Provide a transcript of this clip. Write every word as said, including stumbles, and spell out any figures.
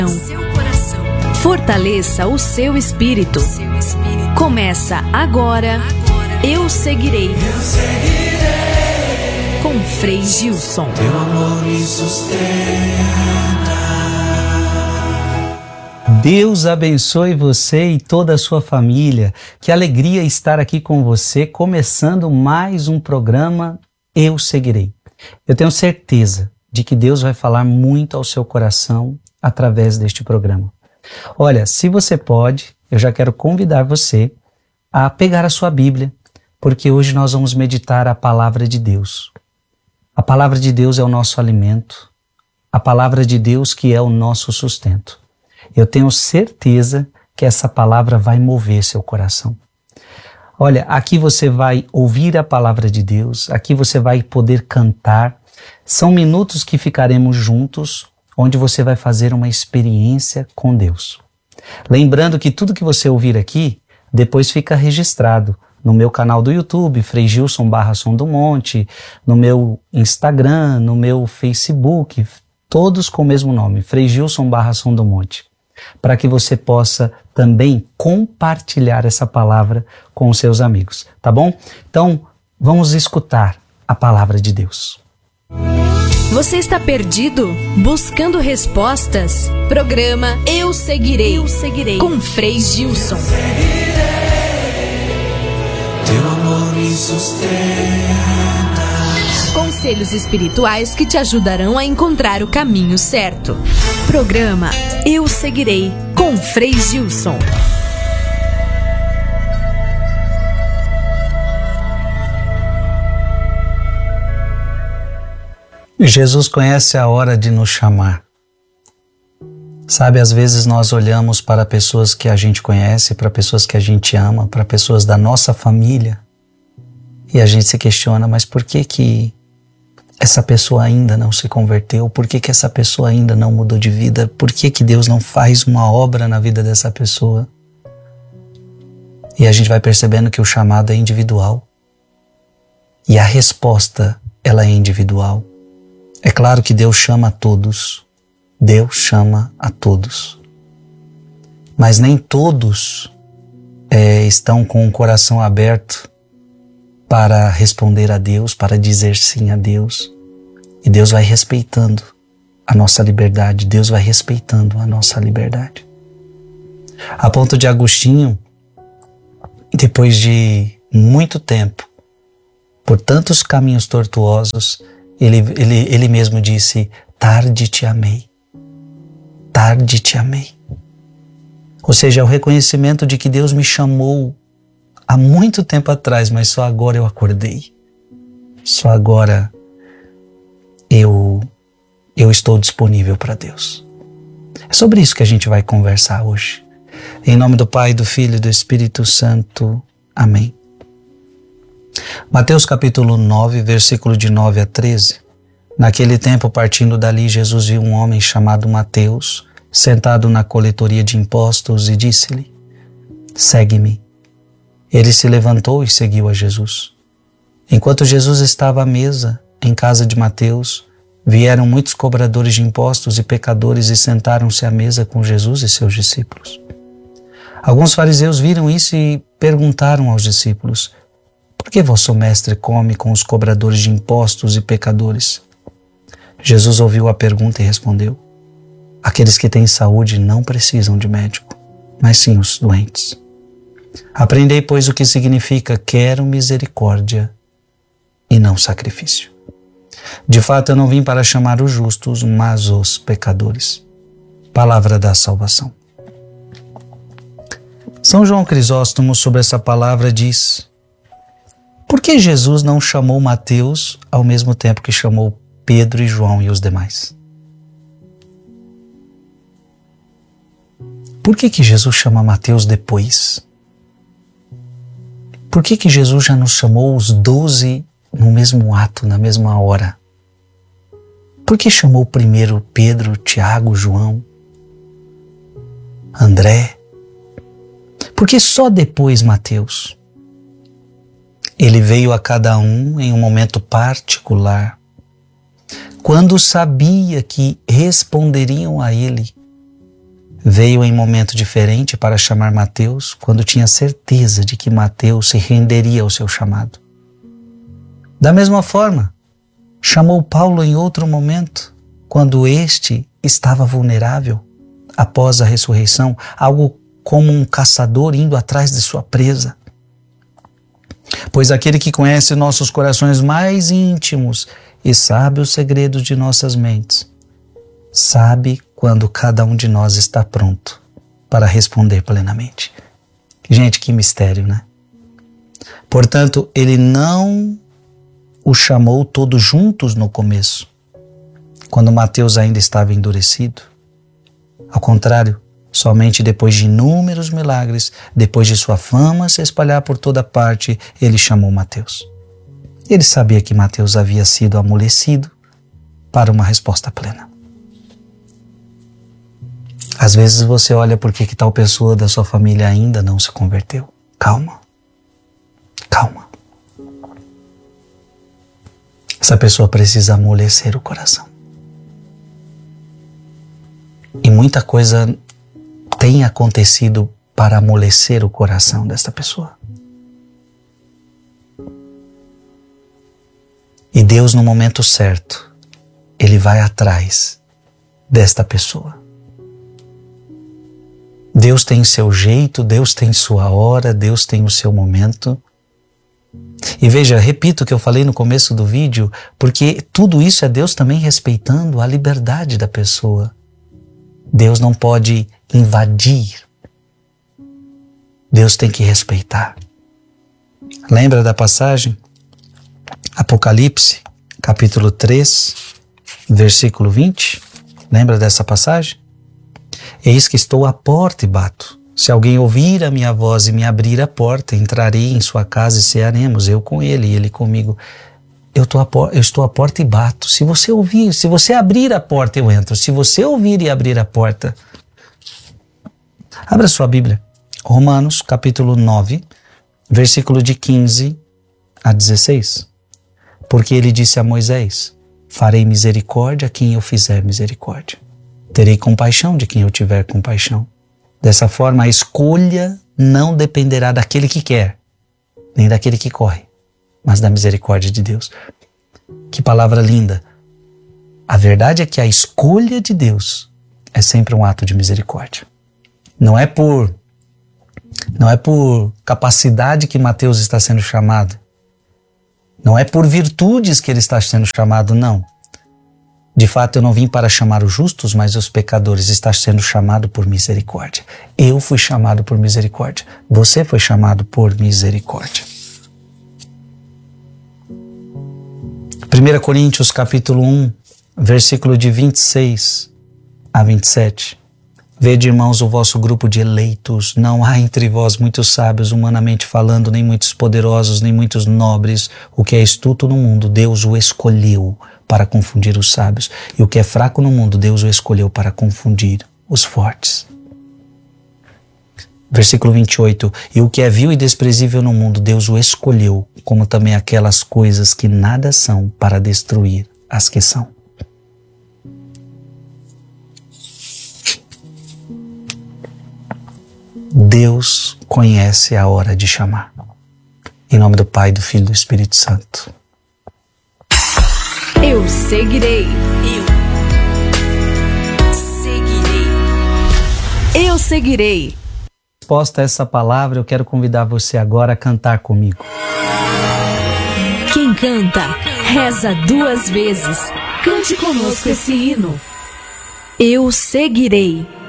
Fortaleça o seu espírito. Começa agora, Eu Seguirei. Com Frei Gilson. Teu amor me sustenta. Deus abençoe você e toda a sua família. Que alegria estar aqui com você, começando mais um programa Eu Seguirei. Eu tenho certeza de que Deus vai falar muito ao seu coração através deste programa. Olha, se você pode, eu já quero convidar você a pegar a sua Bíblia, porque hoje nós vamos meditar a palavra de Deus. A palavra de Deus é o nosso alimento, a palavra de Deus que é o nosso sustento. Eu tenho certeza que essa palavra vai mover seu coração. Olha, aqui você vai ouvir a palavra de Deus, aqui você vai poder cantar. São minutos que ficaremos juntos, onde você vai fazer uma experiência com Deus. Lembrando que tudo que você ouvir aqui, depois fica registrado no meu canal do YouTube, Frei Gilson barra Som do Monte, no meu Instagram, no meu Facebook, todos com o mesmo nome, Frei Gilson barra Som do Monte, para que você possa também compartilhar essa palavra com os seus amigos, tá bom? Então, vamos escutar a palavra de Deus. Você está perdido? Buscando respostas? Programa Eu Seguirei, Eu Seguirei. Com Frei Gilson. Teu amor me sustenta. Conselhos espirituais que te ajudarão a encontrar o caminho certo. Programa Eu Seguirei, com Frei Gilson. Jesus conhece a hora de nos chamar. Sabe, às vezes nós olhamos para pessoas que a gente conhece, para pessoas que a gente ama, para pessoas da nossa família, e a gente se questiona, mas por que que essa pessoa ainda não se converteu? Por que que essa pessoa ainda não mudou de vida? Por que que Deus não faz uma obra na vida dessa pessoa? E a gente vai percebendo que o chamado é individual. E a resposta, ela é individual. É claro que Deus chama a todos. Deus chama a todos. Mas nem todos é, estão com o coração aberto para responder a Deus, para dizer sim a Deus. E Deus vai respeitando a nossa liberdade. Deus vai respeitando a nossa liberdade. A ponto de Agostinho, depois de muito tempo, por tantos caminhos tortuosos, Ele, ele, ele mesmo disse, tarde te amei, tarde te amei. Ou seja, é o reconhecimento de que Deus me chamou há muito tempo atrás, mas só agora eu acordei. Só agora eu, eu estou disponível para Deus. É sobre isso que a gente vai conversar hoje. Em nome do Pai, do Filho e do Espírito Santo. Amém. Mateus capítulo nove, versículo de nove a treze. Naquele tempo, partindo dali, Jesus viu um homem chamado Mateus, sentado na coletoria de impostos, e disse-lhe, segue-me. Ele se levantou e seguiu a Jesus. Enquanto Jesus estava à mesa, em casa de Mateus, vieram muitos cobradores de impostos e pecadores e sentaram-se à mesa com Jesus e seus discípulos. Alguns fariseus viram isso e perguntaram aos discípulos, por que vosso mestre come com os cobradores de impostos e pecadores? Jesus ouviu a pergunta e respondeu, aqueles que têm saúde não precisam de médico, mas sim os doentes. Aprendei, pois, o que significa quero misericórdia e não sacrifício. De fato, eu não vim para chamar os justos, mas os pecadores. Palavra da salvação. São João Crisóstomo, sobre essa palavra, diz, por que Jesus não chamou Mateus ao mesmo tempo que chamou Pedro e João e os demais? Por que que Jesus chama Mateus depois? Por que que Jesus já nos chamou os doze no mesmo ato, na mesma hora? Por que chamou primeiro Pedro, Tiago, João, André? Por que só depois Mateus? Ele veio a cada um em um momento particular, quando sabia que responderiam a ele veio em momento diferente para chamar Mateus, quando tinha certeza de que Mateus se renderia ao seu chamado. Da mesma forma, chamou Paulo em outro momento, quando este estava vulnerável após a ressurreição, algo como um caçador indo atrás de sua presa. Pois aquele que conhece nossos corações mais íntimos e sabe os segredos de nossas mentes, sabe quando cada um de nós está pronto para responder plenamente. Gente, que mistério, né? Portanto, ele não os chamou todos juntos no começo, quando Mateus ainda estava endurecido. Ao contrário, somente depois de inúmeros milagres, depois de sua fama se espalhar por toda parte, ele chamou Mateus. Ele sabia que Mateus havia sido amolecido para uma resposta plena. Às vezes você olha por que tal pessoa da sua família ainda não se converteu. Calma. Calma. Essa pessoa precisa amolecer o coração. E muita coisa tem acontecido para amolecer o coração desta pessoa. E Deus, no momento certo, Ele vai atrás desta pessoa. Deus tem seu jeito, Deus tem sua hora, Deus tem o seu momento. E veja, repito o que eu falei no começo do vídeo, porque tudo isso é Deus também respeitando a liberdade da pessoa. Deus não pode invadir. Deus tem que respeitar. Lembra da passagem? Apocalipse, capítulo três, versículo vinte. Lembra dessa passagem? Eis que estou à porta e bato. Se alguém ouvir a minha voz e me abrir a porta, entrarei em sua casa e cearemos, eu com ele e ele comigo. Eu, tô a por... eu estou à porta e bato. Se você ouvir, se você abrir a porta, eu entro. Se você ouvir e abrir a porta... Abra sua Bíblia. Romanos, capítulo nove, versículo de quinze a dezesseis. Porque ele disse a Moisés, farei misericórdia a quem eu fizer misericórdia. Terei compaixão de quem eu tiver compaixão. Dessa forma, a escolha não dependerá daquele que quer, nem daquele que corre, mas da misericórdia de Deus. Que palavra linda! A verdade é que a escolha de Deus é sempre um ato de misericórdia. Não é por, não é por capacidade que Mateus está sendo chamado. Não é por virtudes que ele está sendo chamado, não. De fato, eu não vim para chamar os justos, mas os pecadores. Está sendo chamado por misericórdia. Eu fui chamado por misericórdia. Você foi chamado por misericórdia. primeira Coríntios, capítulo um, versículo de vinte e seis a vinte e sete. Vede, irmãos, o vosso grupo de eleitos. Não há entre vós muitos sábios, humanamente falando, nem muitos poderosos, nem muitos nobres. O que é astuto no mundo, Deus o escolheu para confundir os sábios. E o que é fraco no mundo, Deus o escolheu para confundir os fortes. Versículo vinte e oito. E o que é vil e desprezível no mundo, Deus o escolheu, como também aquelas coisas que nada são, para destruir as que são. Deus conhece a hora de chamar. Em nome do Pai, do Filho e do Espírito Santo. Eu seguirei. Eu seguirei. Eu seguirei. Resposta a essa palavra, eu quero convidar você agora a cantar comigo. Quem canta, reza duas vezes. Cante conosco esse hino. Eu seguirei.